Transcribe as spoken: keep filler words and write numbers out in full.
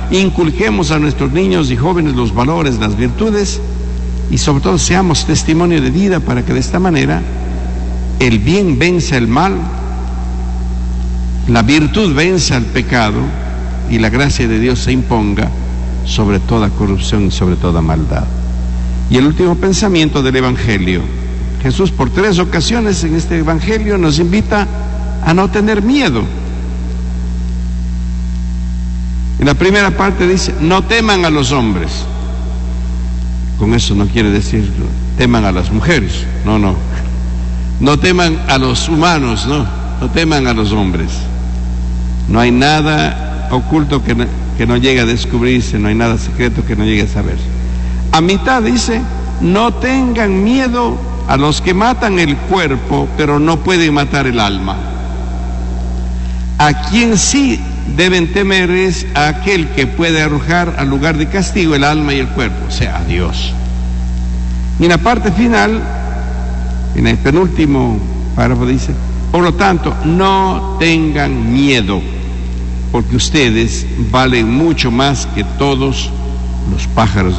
inculquemos a nuestros niños y jóvenes los valores, las virtudes, y sobre todo seamos testimonio de vida para que de esta manera el bien venza el mal, la virtud venza el pecado y la gracia de Dios se imponga sobre toda corrupción y sobre toda maldad. Y el último pensamiento del Evangelio. Jesús por tres ocasiones en este Evangelio nos invita a no tener miedo. En la primera parte dice, no teman a los hombres. Con eso no quiere decir teman a las mujeres, no, no. No teman a los humanos, no, no teman a los hombres. No hay nada oculto que no, que no llegue a descubrirse, no hay nada secreto que no llegue a saberse. A mitad dice, no tengan miedo a los que matan el cuerpo, pero no pueden matar el alma. A quien sí deben temer es a aquel que puede arrojar al lugar de castigo el alma y el cuerpo, o sea, a Dios. Y en la parte final, en el penúltimo párrafo dice, por lo tanto, no tengan miedo, porque ustedes valen mucho más que todos los pájaros